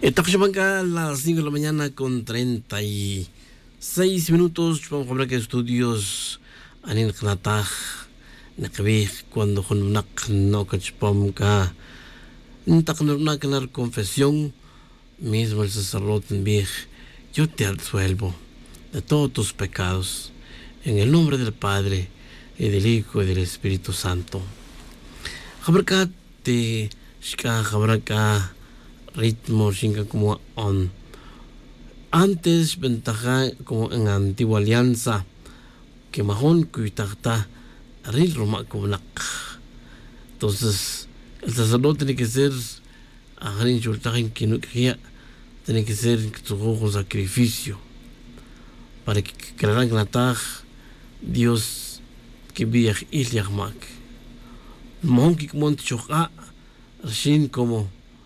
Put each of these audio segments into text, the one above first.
Estamos acá a las 5 de la mañana con 36 minutos. Vamos a hablar que estudios anin knataj nakabih cuando hunak no kachpom ka ntaknurna kanar confesión mismo el sacerdote en viejo. Yo te absuelvo de todos tus pecados en el nombre del Padre y del Hijo y del Espíritu Santo. Habrá te shka habrá ritmo shinga como on antes ventaja como en antigua alianza que mahon kuitata ril roma como entonces el sacerdote tiene que ser aharin chultajen que no quería tiene que ser su sacrificio para que crean nataj Dios que viaj ilyagmak mahon que como choca shin como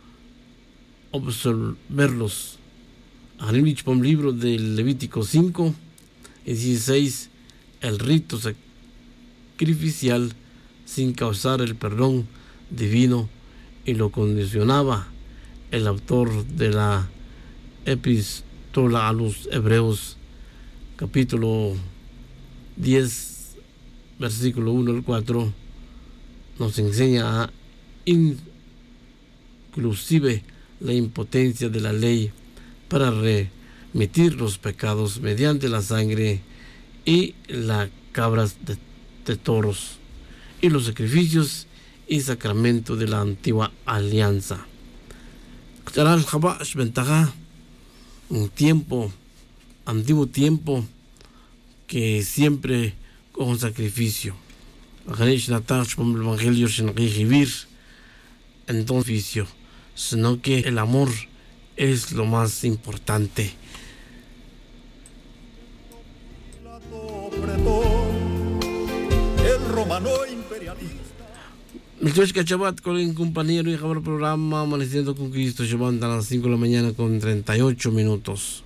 observarlos. En el libro del Levítico 5 y 16, el rito sacrificial sin causar el perdón divino, y lo condicionaba el autor de la epístola a los Hebreos, capítulo 10, versículo 1 al 4, nos enseña a inclusive la impotencia de la ley para remitir los pecados mediante la sangre y las cabras de toros y los sacrificios y sacramento de la antigua alianza. Un tiempo, antiguo tiempo, que siempre con un sacrificio. El Evangelio sin recibir entonces, sino que el amor es lo más importante. El romano imperialista. Entonces, Cachabat con el compañero y el programa Amaneciendo con Cristo, llevando a las 5 de la mañana con 38 minutos.